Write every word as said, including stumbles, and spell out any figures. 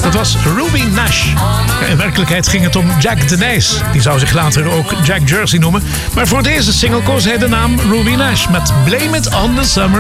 Dat was Ruby Nash. In werkelijkheid ging het om Jack Denijs. Die zou zich later ook Jack Jersey noemen. Maar voor deze single koos hij de naam Ruby Nash met Blame It on the Summer